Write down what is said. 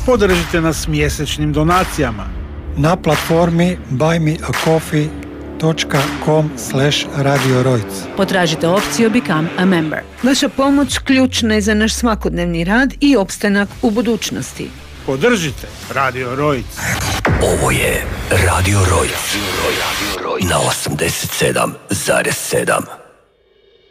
Podržite nas mjesečnim donacijama na platformi buymeacoffee.com/Radio Rojc. Potražite opciju Become a Member. Vaša pomoć ključna je za naš svakodnevni rad i opstanak u budućnosti. Podržite Radio Rojc. Ovo je Radio Rojc na 87,7.